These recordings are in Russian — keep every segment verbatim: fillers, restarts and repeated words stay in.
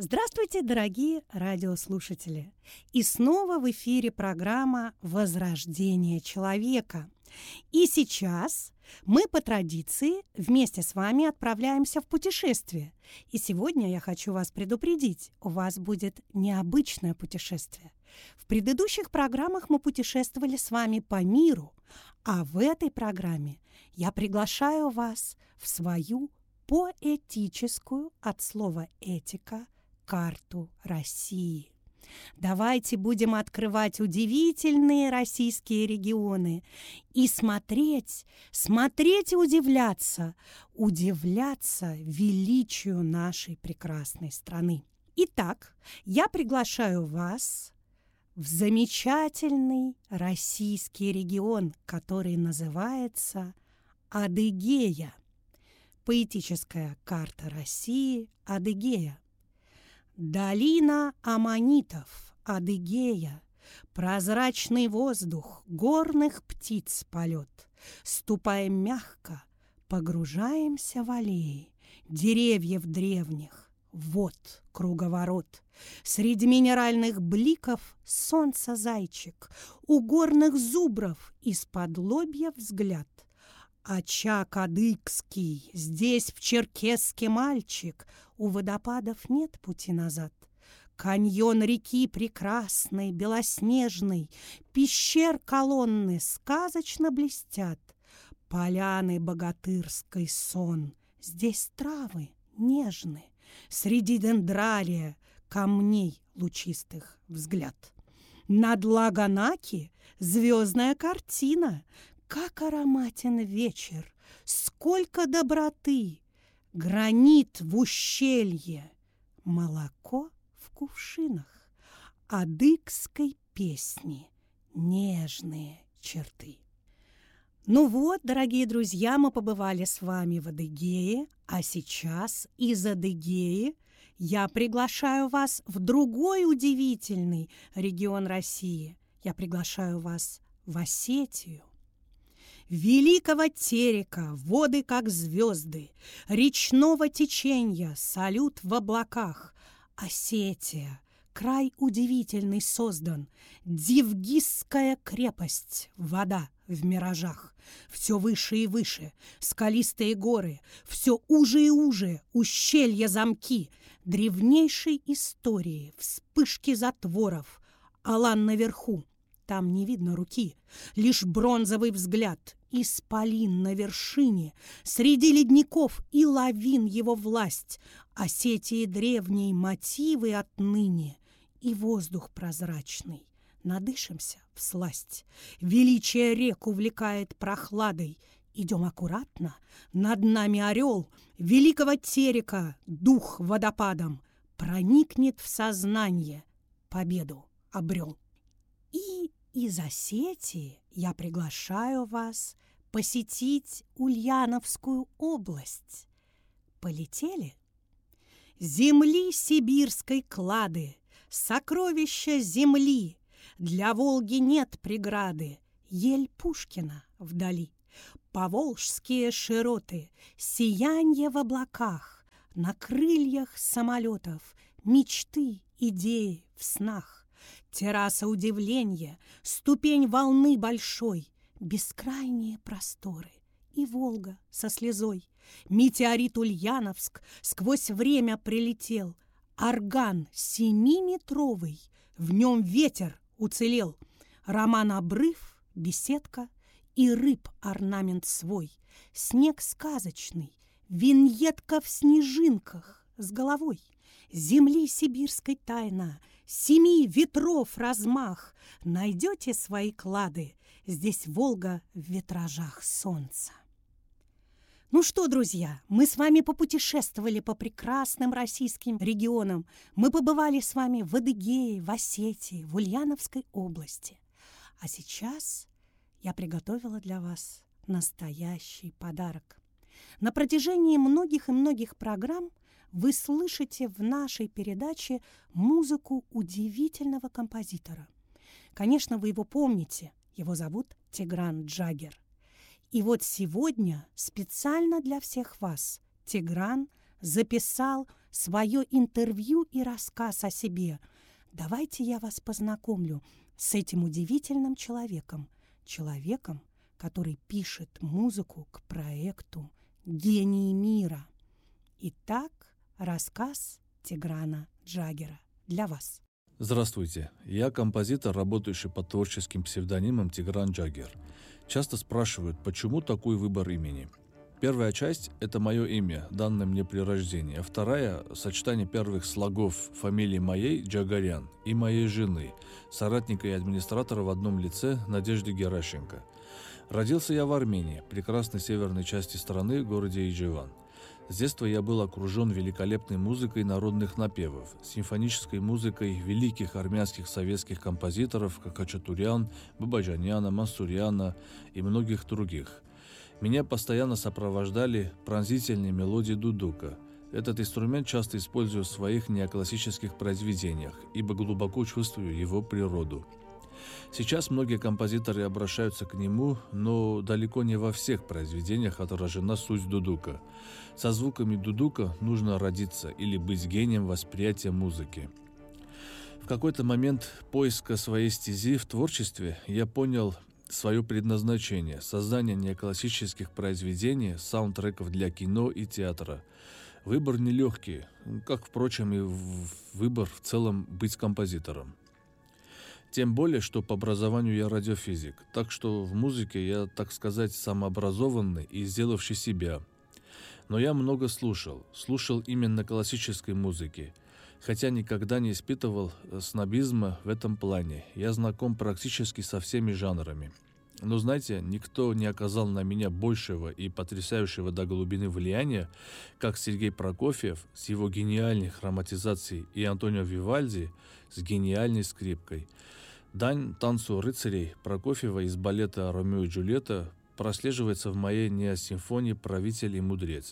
Здравствуйте, дорогие радиослушатели! И снова в эфире программа «Возрождение человека». И сейчас мы по традиции вместе с вами отправляемся в путешествие. И сегодня я хочу вас предупредить, у вас будет необычное путешествие. В предыдущих программах мы путешествовали с вами по миру, а в этой программе я приглашаю вас в свою поэтическую, от слова «этика», карту России. Давайте будем открывать удивительные российские регионы и смотреть, смотреть и удивляться, удивляться величию нашей прекрасной страны. Итак, я приглашаю вас в замечательный российский регион, который называется Адыгея. Поэтическая карта России Адыгея. Долина аммонитов, Адыгея, прозрачный воздух, горных птиц полет. Ступаем мягко, погружаемся в аллеи деревьев древних. Вот круговорот. Среди минеральных бликов солнца-зайчик, у горных зубров из-под лобья взгляд. Очаг адыгский, здесь в Черкесске мальчик, у водопадов нет пути назад. Каньон реки прекрасной, белоснежной, пещер колонны сказочно блестят. Поляны богатырской сон, здесь травы нежны, среди дендрария камней лучистых взгляд. Над Лаганаки звездная картина. Как ароматен вечер, сколько доброты, гранит в ущелье, молоко в кувшинах, адыгской песни нежные черты. Ну вот, дорогие друзья, мы побывали с вами в Адыгее, а сейчас из Адыгеи я приглашаю вас в другой удивительный регион России. Я приглашаю вас в Осетию. Великого Терека, воды как звезды, речного теченья, салют в облаках. Осетия, край удивительный создан, Дивгизская крепость, вода в миражах. Все выше и выше, скалистые горы, все уже и уже, ущелья замки, древнейшей истории, вспышки затворов, Алан наверху. Там не видно руки, лишь бронзовый взгляд, исполин на вершине, среди ледников и лавин его власть, Осетии древней мотивы отныне, и воздух прозрачный, надышимся всласть. Величие рек увлекает прохладой, идем аккуратно, над нами орел, великого Терека дух водопадом проникнет в сознание, победу обрел. И из Осетии я приглашаю вас посетить Ульяновскую область. Полетели? Земли сибирской клады, сокровища земли, для Волги нет преграды, ель Пушкина вдали. Поволжские широты, сиянье в облаках, на крыльях самолетов, мечты, идеи в снах. Терраса удивления, ступень волны большой, бескрайние просторы и Волга со слезой. Метеорит Ульяновск сквозь время прилетел, орган семиметровый, в нем ветер уцелел. Роман обрыв, беседка и рыб орнамент свой, снег сказочный, виньетка в снежинках с головой. Земли сибирской тайна, семи ветров размах, найдете свои клады, здесь Волга в витражах солнца. Ну что, друзья, мы с вами попутешествовали по прекрасным российским регионам. Мы побывали с вами в Адыгее, в Осетии, в Ульяновской области. А сейчас я приготовила для вас настоящий подарок. На протяжении многих и многих программ вы слышите в нашей передаче музыку удивительного композитора. Конечно, вы его помните. Его зовут Тигран Джагер. И вот сегодня специально для всех вас Тигран записал свое интервью и рассказ о себе. Давайте я вас познакомлю с этим удивительным человеком. Человеком, который пишет музыку к проекту «Гении мира». Итак, рассказ Тиграна Джаггера для вас. Здравствуйте, я композитор, работающий под творческим псевдонимом Тигран Джаггер. Часто спрашивают, почему такой выбор имени. Первая часть – это мое имя, данное мне при рождении, а вторая – сочетание первых слогов фамилии моей, Джагарян, и моей жены, соратника и администратора в одном лице, Надежды Геращенко. Родился я в Армении, прекрасной северной части страны, городе Иджеван. С детства я был окружен великолепной музыкой народных напевов, симфонической музыкой великих армянских советских композиторов, как Хачатурян, Бабаджаняна, Мансуряна и многих других. Меня постоянно сопровождали пронзительные мелодии дудука. Этот инструмент часто использую в своих неоклассических произведениях, ибо глубоко чувствую его природу. Сейчас многие композиторы обращаются к нему, но далеко не во всех произведениях отражена суть дудука. Со звуками дудука нужно родиться или быть гением восприятия музыки. В какой-то момент поиска своей стези в творчестве я понял свое предназначение – создание неоклассических произведений, саундтреков для кино и театра. Выбор нелегкий, как, впрочем, и выбор в целом быть композитором. Тем более, что по образованию я радиофизик, так что в музыке я, так сказать, самообразованный и сделавший себя. Но я много слушал, слушал именно классической музыки, хотя никогда не испытывал снобизма в этом плане. Я знаком практически со всеми жанрами. Но, знаете, никто не оказал на меня большего и потрясающего до глубины влияния, как Сергей Прокофьев с его гениальной хроматизацией и Антонио Вивальди с гениальной скрипкой. Дань танцу рыцарей Прокофьева из балета «Ромео и Джульетта» прослеживается в моей неосимфонии «Правитель и мудрец».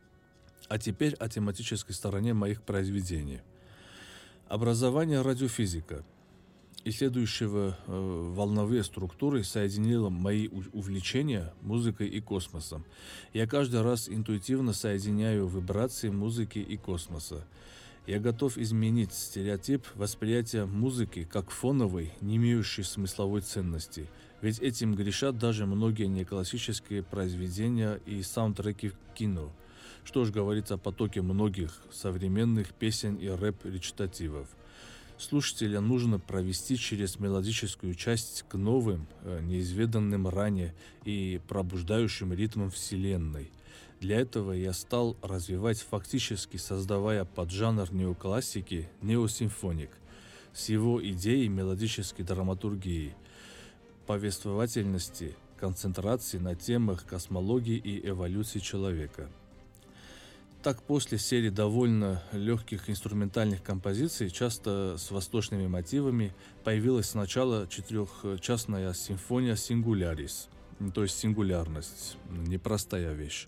А теперь о тематической стороне моих произведений. Образование радиофизика, исследующего э, волновые структуры, соединило мои увлечения музыкой и космосом. Я каждый раз интуитивно соединяю вибрации музыки и космоса. Я готов изменить стереотип восприятия музыки как фоновой, не имеющей смысловой ценности. Ведь этим грешат даже многие неклассические произведения и саундтреки в кино. Что ж говорить о потоке многих современных песен и рэп-речитативов. Слушателя нужно провести через мелодическую часть к новым, неизведанным ранее и пробуждающим ритмам Вселенной. Для этого я стал развивать, фактически создавая поджанр неоклассики, неосимфоник, с его идеей мелодической драматургии, повествовательности, концентрации на темах космологии и эволюции человека. Так, после серии довольно легких инструментальных композиций, часто с восточными мотивами, появилась сначала четырехчастная симфония «Сингулярис», то есть сингулярность, непростая вещь.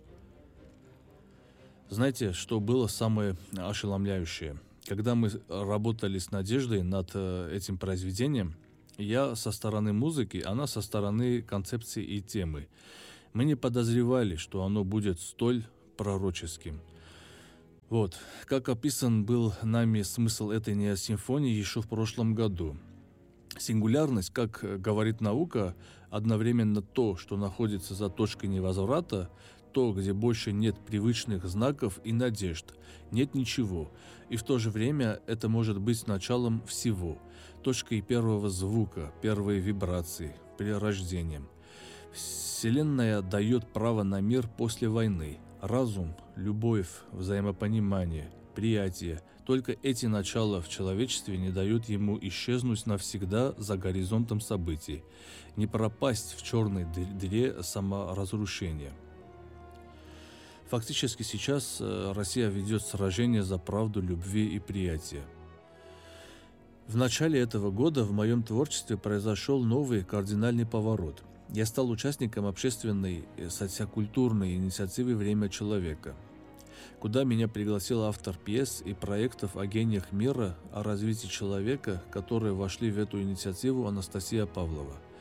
Знаете, что было самое ошеломляющее? Когда мы работали с Надеждой над этим произведением, я со стороны музыки, она со стороны концепции и темы. Мы не подозревали, что оно будет столь пророческим. Вот, как описан был нами смысл этой неосимфонии еще в прошлом году. Сингулярность, как говорит наука, одновременно то, что находится за точкой невозврата, то, где больше нет привычных знаков и надежд, нет ничего, и в то же время это может быть началом всего, точкой первого звука, первой вибрации, перерождением. Вселенная дает право на мир после войны, разум, любовь, взаимопонимание, приятие. Только эти начала в человечестве не дают ему исчезнуть навсегда за горизонтом событий, не пропасть в черной дыре саморазрушения. Фактически сейчас Россия ведет сражение за правду, любви и приятия. В начале этого года в моем творчестве произошел новый кардинальный поворот. Я стал участником общественной социокультурной инициативы «Время человека», куда меня пригласил автор пьес и проектов о гениях мира, о развитии человека, которые вошли в эту инициативу Анастасия Павлова.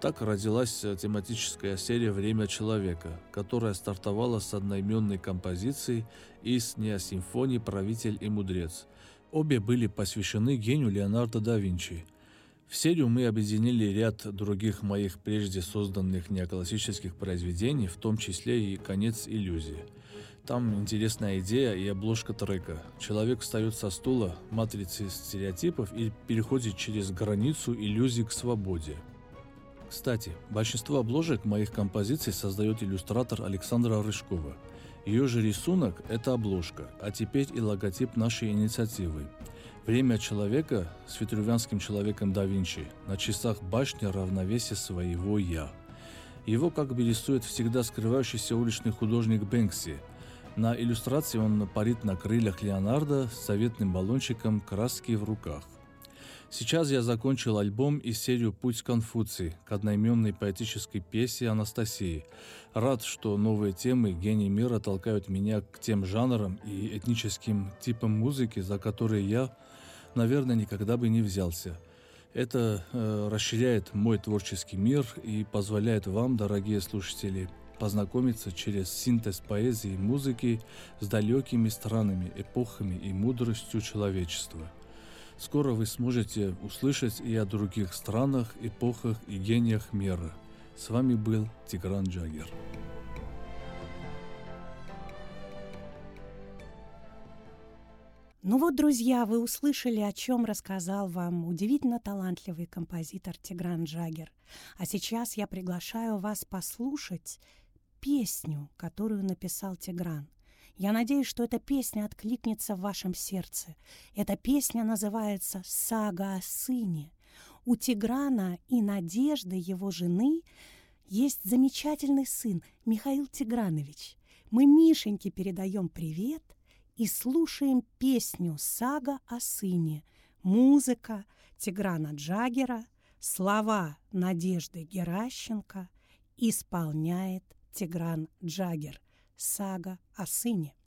Так родилась тематическая серия «Время человека», которая стартовала с одноименной композиции из неосимфонии «Правитель и мудрец». Обе были посвящены гению Леонардо да Винчи. В серию мы объединили ряд других моих прежде созданных неоклассических произведений, в том числе и «Конец иллюзии». Там интересная идея и обложка трека. Человек встает со стула, матрицы стереотипов и переходит через границу иллюзий к свободе. Кстати, большинство обложек моих композиций создает иллюстратор Александра Рыжкова. Ее же рисунок – это обложка, а теперь и логотип нашей инициативы. «Время человека» с ветрувянским человеком да Винчи на часах башни равновесия своего «я». Его как бы рисует всегда скрывающийся уличный художник Бэнкси. На иллюстрации он парит на крыльях Леонардо с заветным баллончиком краски в руках. Сейчас я закончил альбом и серию «Путь Конфуции» к одноименной поэтической пьесе Анастасии. Рад, что новые темы «Гений мира» толкают меня к тем жанрам и этническим типам музыки, за которые я, наверное, никогда бы не взялся. Это э, расширяет мой творческий мир и позволяет вам, дорогие слушатели, познакомиться через синтез поэзии и музыки с далекими странами, эпохами и мудростью человечества. Скоро вы сможете услышать и о других странах, эпохах и гениях мира. С вами был Тигран Джагер. Ну вот, друзья, вы услышали, о чем рассказал вам удивительно талантливый композитор Тигран Джагер. А сейчас я приглашаю вас послушать песню, которую написал Тигран. Я надеюсь, что эта песня откликнется в вашем сердце. Эта песня называется «Сага о сыне». У Тиграна и Надежды, его жены, есть замечательный сын Михаил Тигранович. Мы Мишеньке передаем привет и слушаем песню «Сага о сыне». Музыка Тиграна Джагера, слова Надежды Геращенко, исполняет Тигран Джагер. «Сага о сыне».